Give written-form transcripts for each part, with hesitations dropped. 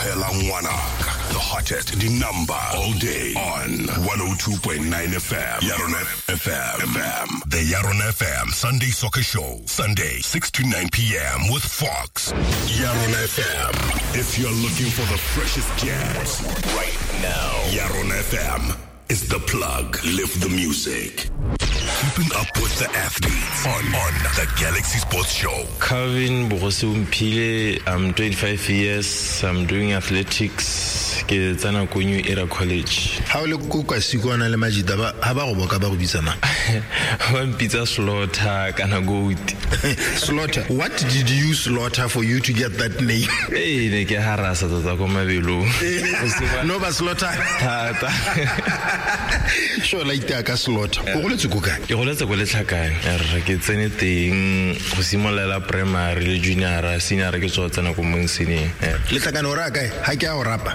Phela Ngwanaka, the hottest, the number all day on 102.9 FM. Yarona FM. The Yarona FM Sunday Soccer Show. Sunday, 6 to 9 p.m. with Fox. Yarona FM. If you're looking for the freshest jams right now, Yarona FM is the plug. Live the music. Keeping up with the athletes on the Galaxy Sports Show. Calvin Bogosumpile, I'm 25 years. I'm doing athletics. Ke tsana ko New Era College. How le go ka sikwana le majida ba ha ba go boka ba go bitsana. One pizza slaughter kana goat. Slaughter. What did you slaughter for you to get that name? Eh ne ke harasa tsa go mabelo. No ba slaughter. Tata. Sho la ita ka slaughter. O go letso go ka. Ke go letso go le tlhakane. Re ke tsene teng go simolela primary le junior senior ke tswa tsena ko monsini. Le tlhakane o ra kae? Ha ke a o rapa.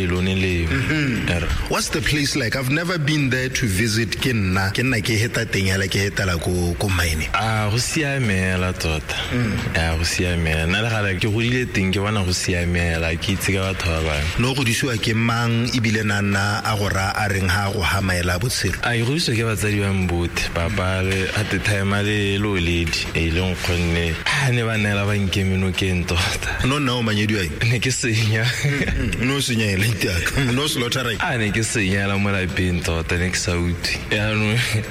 What's the place like? I've never been there to visit. Kenna ke heta tengela ke hetala ko mine. Go siamela tota. Go siamela. Na le gala ke go ile teng ke bona go siamela ke itse ka batho ba bang. No go disiwa ke mang ibile nana a go ra a reng ha go hamaela botshelo. Ai go se ke batsadi ba mbote papa le at the time ale lo ledi e le ngonne ne ba nela ba nkemeno ke ntota. No manyedi ai. Ne ke senya. No senya le itaka. No slaughter right. Ne ke senya la mo la pinto ne ke sauti. Ya no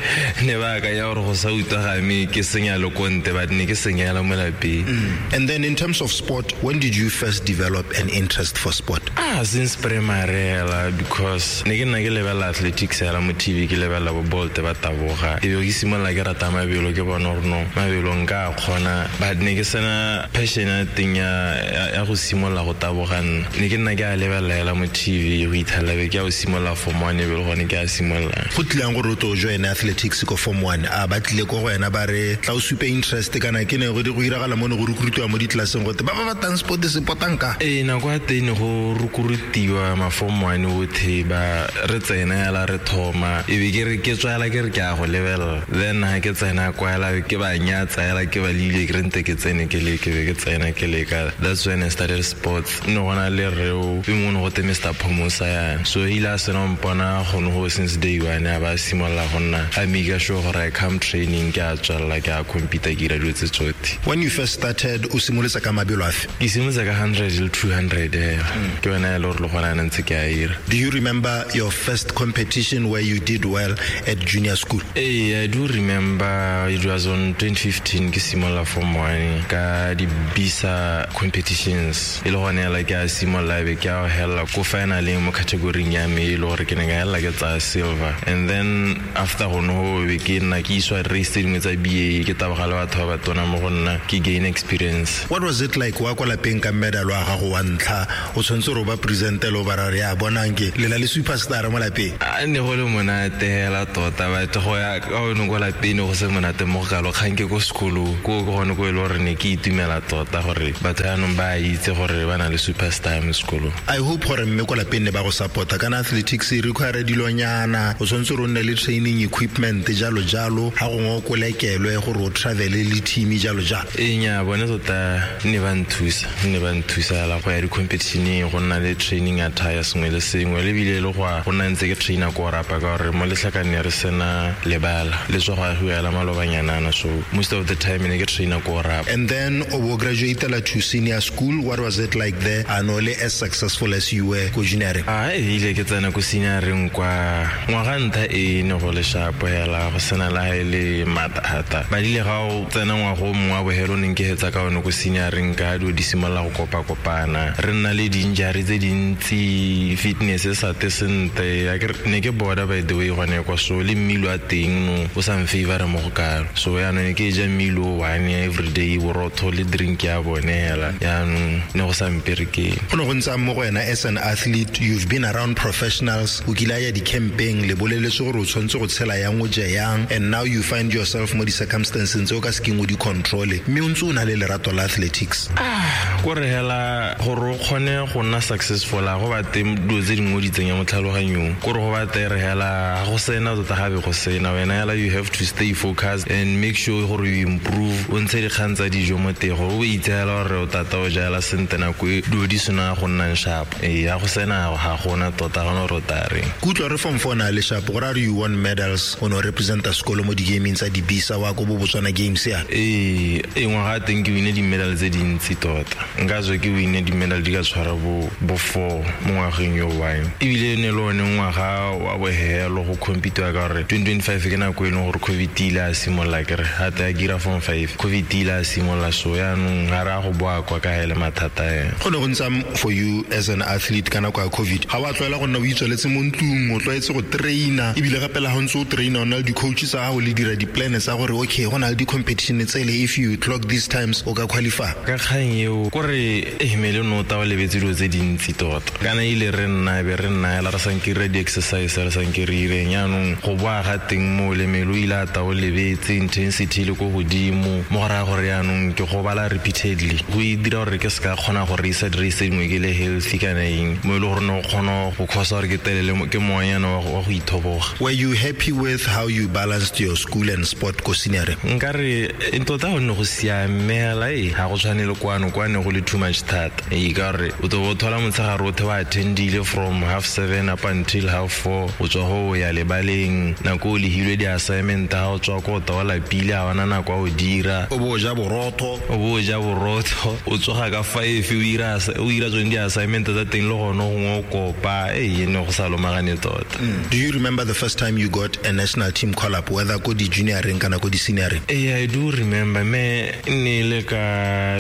ne ba ka ya go sauta ga me ke senya le konte ba ne ke senya la mo la pi. And then in terms of sport, when did you first develop an interest for sport? Since primary because ne ke nna ke level athletics ya la mo TV ke level la ball te ba taboga. E be ke simola ke rata mabelo ke bona gore no mabelo nka khona but ne ke sena passionate thing ya go simola go tabogana. Ne ke nna ke a level la mo TV go ithala be ke a simola form 1 be go ne ke a simola go tlang go roto join athletics ko form 1 a batlile go wena ba re tla o super interest kana ke ne go ira gala mo go recruitwa mo di classeng go te ba transport se potanka na go atene go recruitiwa ma form 1 o the ba re tsena ya la re thoma e be ke re ke tswela ke re ke a go level then ha ke tsena kwa la ke ba nyatsa ya la ke ba lile ke rente ke tsene ke le ke tsena ke le ka that's when I started sports no gona le reo be mo go te Mr. Pomosa ya so ila se no mpona go no since day one ba simola gonna amiga sure gore I come training ke a tswalla ke a compete ke ra dutse tsothi. When you first started o simolotsa ka mabelo afi? Ke simolotsa ka 100 le 200 ke wena le re gona ntse ke a ira. Do you remember your first competition where you did well at junior school? I do remember it was on 2015 ke simola form 1 ka di bisa competitions ile gona like a simola be ke a hella ko finally mo category ya me ile gore ke ne ga hella ke tsa silver and then after go no be ke nna ke iswa race dingwe tsa BA ke tabagala batho ba tona mo gonna ke gain experience. What was it like wa kwa lapeng ka medal wa gago wa ntlha o tshwantse ro ba presentelo ba ra ya bonange le la le superstar mo lapeng? Ne go le monate hela tota ba te go ya ka o no go lapeng go se monate mo ga lo khanke ko sekolo ko gone go ile gore ne ke itumela tota gore batho ya no ba itse gore ba na le superstar mo sekolo. I hope gore mme ko lapeng ne ba go supporta kana athletics e require dilonyana o tshwantse ro nne le training equipment jalo ha go ngo ko lekelwe gore o travel le team jalo. Nya bone tota ne ba nthusa la go ya di competition go nna le training attire sengwe le sengwe le bile le go nna ntse ke trainer ko rapa ka gore mo letlhakane re sena lebala le tswa go ya la malobanyana so most of the time ne ke trainer ko rapa. And then o graduated to senior school. What was it like there? Anole as successful as you were ko junior? Ile ke tsena ko senior kwa ngwaga ntha e ne go le sharp hela go sena la ile matata ba dile ga o tsena ngwago mwa bo helo ne ke hetsa ka one ko senior ka do disimola go kopana re nna le dinjari tse dintsi fitness sa tesente ya ke ne ke boda by the way gone kwa so le mmilo a teng no o sa mfavor mo go ka so ya no ne ke ja mmilo one every day wo rotho le drink ya bone hela ya no ne go sa mpereke go no go ntsa mo go wena as an athlete, you've been around professionals, o kile ya di camping le boleletse gore o tshwantse go tshela yang o je yang, and now you find yourself mo di circumstances o ka sking o di control mme o ntse o na le lerato la athletics. Gore hela gore o kgone go nna successful go ba teng dilo tse dingwe di tsenya mo tlhaloganyong gore go ba tere hela go sena tota gabe go sena wena hela you have to stay focused and make sure gore you improve o ntshe dikgang tsa dijo mo teng gore o itse hela gore o tata o jala sente nako dilo di sena go nna sharp ya go sena ga gona tota gona ro tare kutlwa re form 4 na le sharp gore are you won medals ono representa sekolo mo di gaming tsa di bisa wa go bo Botswana games ya ngwaga teng ke wine di medal tse dintsi tota nka zo ke wine di medal di ka tshwara bo 4 mo ngwageng yo wine ebile ne lone ngwaga wa bohelo go compete ka gore 2025 ke nako eno gore covid ila simolla kere hata ya gira form 5 covid ila simolla so ya no ngara go boa kwa ka hele mathata go ne go ntsa for you as an athlete kana kwa covid ha wa tlwaela go nna o itsweletse mo ntlung o tlwaetse go traina ebile gape la go ntse o traina o na le di coaches tsa go le dira di plans tsa gore okay go na le di competition tsele if you clock these times o ka qualify ka kgang eo gore mele no ta wa lebetse dilo tse dintsi tota kana ile re nna la re sankire di exercise re sankire re nyanong go bua ga teng mo le melo ile ta o lebetse intensity le go godimo mo gara gore yanong ke go bala repeatedly go dira gore ke ska khona go reisa dingwe ke le healthy kana eng mo le gore no khona go khosa gore ke telele ke moyana wa go ithoboga. Were you happy with how you balanced your school and sport ko senior? Nkare tota o no go siamela ha go tshwane le kwane go le too much thata ka re o to thola motsagare o the wa attendile from 7:30 up until 4:30 o tswa ho ya lebaleng nako le hilwe di assignment ha o tswa ko ta wala pile ha wana nako o dira o bo ja borotho o tswa ka 5 o ira tsone di assignment tsa teng le gono go kopa no go sa lo magane tota. Do you remember the first time you got a national team call up whether ko di junior kana ko di senior? I do remember me ne le ka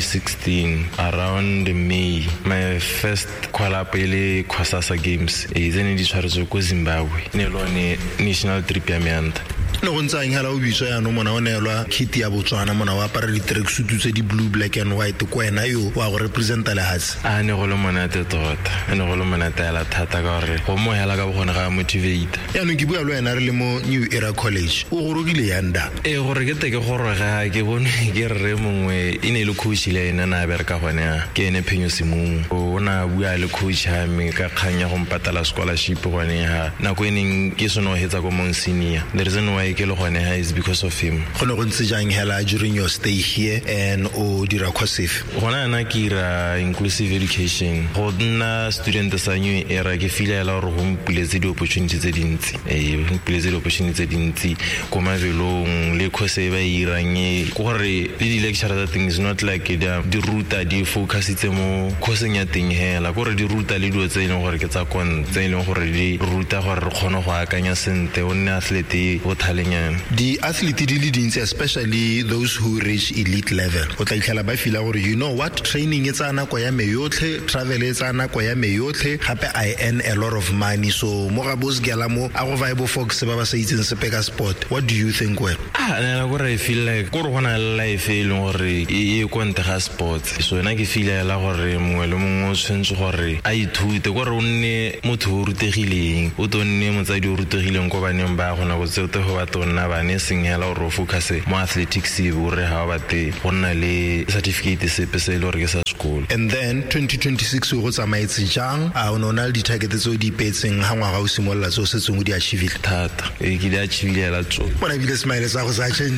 2016 around May my first call up ile Kwasasa games then di tshwaretswe ko Zimbabwe ne lone national trip ya meanta no go ntsa ngela o bitso ya no mona o neelwa kit ya Botswana mona wa apara di track suit tse di blue black and white ko ena yo wa go representa le hats ne go le monate tota ne go le monate la thata ka gore go mo hela ka bogone ga motivate ya no ke bua le wena re le mo New Era College o go rogile yanda gore ke teke gore ga ke bone ke re mongwe ine le coach le ena na bereka gone ke ene Phenyo Simung o na bua le coach ha me ka khanya go mpatala scholarship gone ha nako eneng ke sono hetsa ko mon senior the reason why ke le gone ha is because of him go no go ntse jang hela during your stay here and o dira course gona na ke ira inclusive education go nna student sa New Era ke feel ela gore go mpuletse di opportunities tse dintsi mpuletse di opportunities tse dintsi ko mavelong le course ba iranye gore le di lecture that thing is not like di ruta di focus itse mo course ya teng hela gore di ruta le dilo tse e leng gore ke tsa kon tse e leng gore di ruta gore re kgone go akanya sente o nne athlete o thalengana di athlete di le dintsi especially those who reach elite level o tla itlhela ba fila gore you know what training it's ana ko ya me yotlhe travel it's ana ko ya me yotlhe gape I earn a lot of money so mo ga bos gela mo a go vibe folks ba ba sa itseng sepeka sport. What do you think when nna gore I feel like gore gona life e leng gore e konte ga sports so nna ke feel ela gore mongwe le mongwe o tshwentse gore a ithute gore o nne motho o rutegileng o tonne motsadi o rutegileng ko baneng ba gona go tse go ba tonna bane sengela o focus mo athletics e bore ha ba te go nna le certificate sepe se le gore ke sa school. And then 2026 o go tsamaetse jang a o nona le di target tse o di petseng ha ngwa ga o simolla tso se tseng o di achieve thata ke di achieve la tso bona bile smile sa go sa change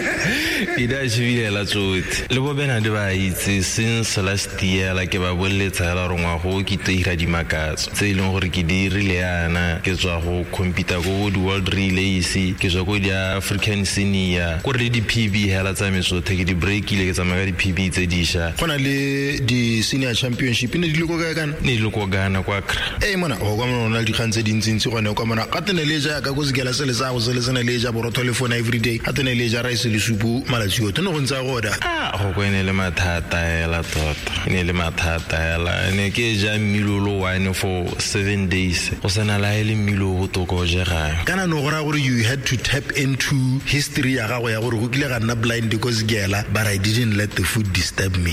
ke di achieve la tso le bo bena di ba itse since last year la ke ba bolletsa la rongwa go ke teira di makatso tse ileng gore ke di rile yana ke tswa go compete go di world relays ke tswa go di African senior go re di PB hela tsa meso take di break ile ke tsamaya di PB tse disha gona le di senior championship ne di le go ka kana ne le go gana kwa kra mona o kwa mona di khantse dintsi gone kwa mona ka tene le ja ka go sigela se le sa go se le sene le ja boro telephone every day a tene le ja rice le supu malatsi go tene go ntsa go da go go ene le mathata hela tota ene le mathata hela ne ke ja milolo wine for 7 days go sena la ile milo go to go jega kana no gora gore you had to tap into history ya gago ya gore go kile ga nna blind because gela, but I didn't let the food disturb me.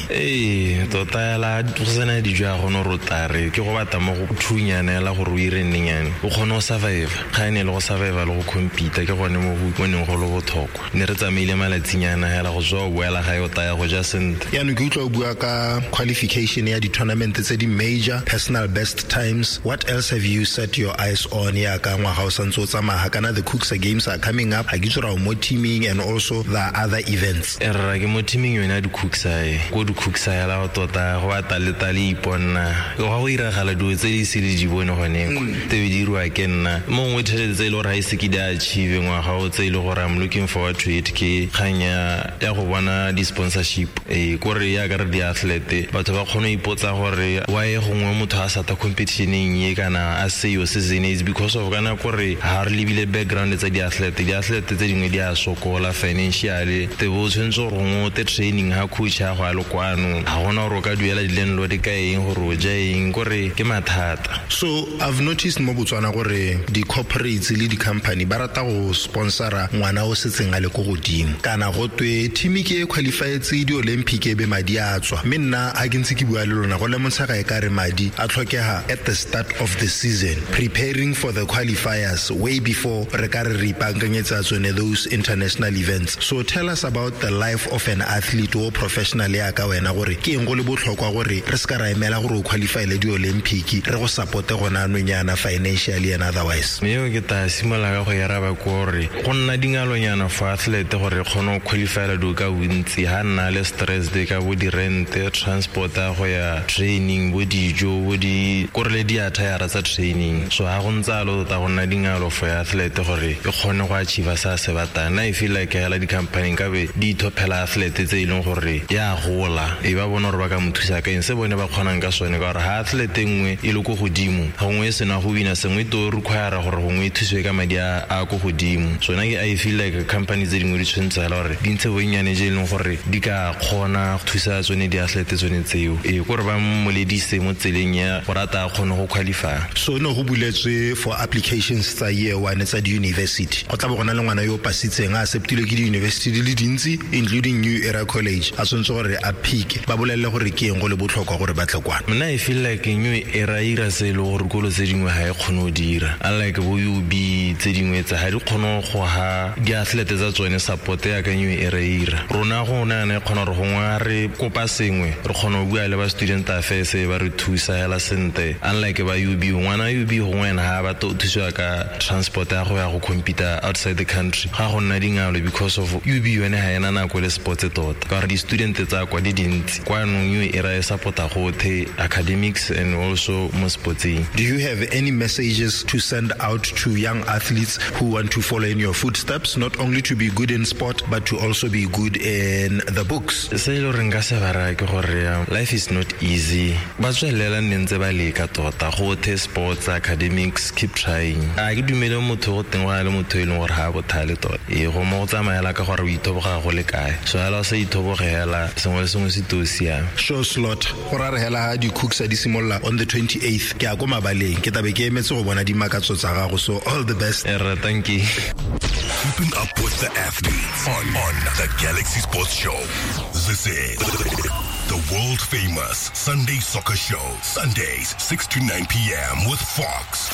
Tota yala go sena dijo ya go no rotare ke go bata mo go thunyana la gore o ire nnyane o kgone go survive ga ene le go survive le go compete ke gone mo go neng go lo botlhokwa ne re tsamaile malatsinyana hela go tswa boela ga yo taya go ja sent ya no ke utlo bua ka qualification ya di tournament tse di major personal best times. What else have you set your eyes on ya ka ngwa ga o santse o tsamaya kana the Cooksa games are coming up ha ke tsora mo teaming and also the other events? Ra ke mo teaming yona di Cooksa go di Cooksa ya la tota go bata le tali iponna go ira gala do tse di sile di bone gone te be di rua ke nna mongwe tshetse le gore ha ise ke di achieve ngwa ga o tse ile gore I'm looking forward to it ke khanya ya go bona di sponsorship gore ya ga re di athlete batho ba khone ipotsa gore why gongwe motho a sata competitioning ye kana a se yo season is because of kana gore ha re libile background tsa di athlete tse dingwe di a sokola financially te bo tshentso rongwe te training ha coach ha go a lokwano ha gona ro ka duela di landlord ka eng gore o ja eng gore ke mathata. So I've noticed mo Botswana gore di corporates le di company ba rata go sponsora ngwana o setseng a le go godimo kana go twe team ke qualified di Olympic e be madi a tswa mme nna a ke ntse ke bua le lona go le montsha ga e ka re madi a tlhokega at the start of the season preparing for the qualifiers way before re ka re ipankanyetsa tsone those international events. So tell us about the life of an athlete or professional ya ka wena gore ke eng go le botlhokwa gore re ska ra emela gore o qualify le di Olympic re go support gona nonyana financially and otherwise. Me yo ke ta simola ga go yara ba gore go nna dingalonyana for athlete gore kgone go qualify le do ka wintsi ha nna le stress de ka bo di rent transport go ya training bo dijo bo di gore le di attire tsa training so ha go ntsalo ta go nna dingalo for athlete gore e kgone go achieve sa se batana. I feel like ya la di company ka be di thopela athlete tse ileng gore ya gola e ba bona gore ba ka mothusa ka eng se bone ba kgonang ka sone ka gore ha athlete ngwe e le go godimo ga ngwe se na go wina sengwe to require gore gongwe thuswe ka madi a go godimo so na ke I feel like companies tse dingwe di tshwentsa la gore di ntse bonyane je ileng gore di ka kgona go thusa tsone di athlete tsone tseo gore ba moledise mo tseleng ya gore ata kgone go qualify. So no go buletswe for applications tsa year 1 tsa di university go tla bo gona le ngwana yo pasitseng a acceptilwe ke di university di le dintsi including New Era College a tshwantse gore a pick ba bolelle gore ke eng go le botlhokwa gore ba tle kwana. Mna I feel like New Era ira se le gore kolo tse dingwe ha e kgone go dira unlike bo UB tse dingwe tsa ha di kgone go ha di athlete tsa tsone support ya ka New Era ira rona go na ne kgona re gongwa re kopa sengwe re kgona go bua le ba student affairs ba re thusa hela sente unlike ba UB ngwana UB gongwe na ha ba to thusa ka transport ya go compete outside the country ga go nna dingalo because of UB yone ha ena na go le sports tota ka re di student tsa kwa di dintsi kwa no New Era e supporta go the academics and also mo sporting. Do you have any messages to send out to young athletes who want to follow in your footsteps, not only to be good in sport but to also be good in the books? Se lo renga se bara ke gore life is not easy ba tswelela ntse ba leka tota go the sports academics keep trying a ke dumele motho go teng wa le motho e leng gore ha bothale tota e go mo tsamaela ka gore o ithoboga go le kae so ala se ithobogela sengwe le sengwe se tosia show slot go ra re hela ha di Cooksa di simolla on the 28th ke a go mabaleng ke tabe ke emetse go bona di makatso tsa gago so all the best. Thank you. Keeping up with the athletes on the Galaxy Sports Show. This is the world famous Sunday Soccer Show. Sundays 6 to 9 p.m. with Fox.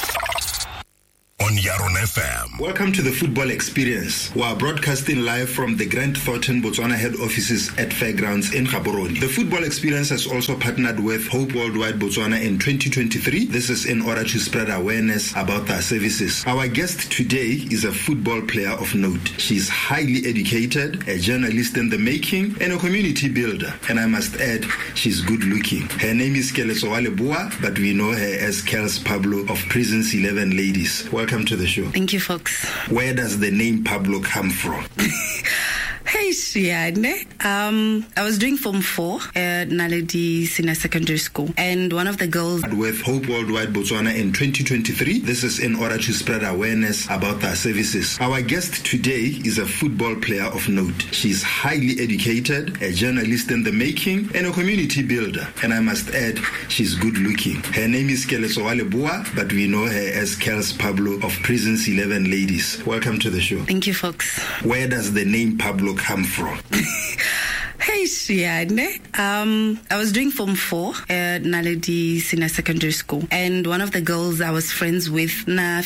On Yaron FM. Welcome to the Football Experience. We are broadcasting live from the Grant Thornton Botswana head offices at Fairgrounds in Gaborone. The Football Experience has also partnered with Hope Worldwide Botswana in 2023. This is in order to spread awareness about our services. Our guest today is a football player of note. She is highly educated, a journalist in the making, and a community builder. And I must add, she's good looking. Her name is Keleso Walebua, but we know her as Kels Pablo of Prisons 11 Ladies. Welcome to the show. Thank you, Fox. Where does the name Pablo come from? Hey, Shiane. I was doing Form 4 at Naledi Senior Secondary School, and one of the girls with Hope Worldwide Botswana in 2023. This is in order to spread awareness about our services. Our guest today is a football player of note. She's highly educated, a journalist in the making, and a community builder. And I must add, she's good looking. Her name is Keleso Walebua, but we know her as Kels Pablo of Prisons 11 Ladies. Welcome to the show. Thank you, folks. Where does the name Pablo come from? Hey, Shiane. I was doing Form 4 at Naledi Senior Secondary School, and one of the girls I was friends with,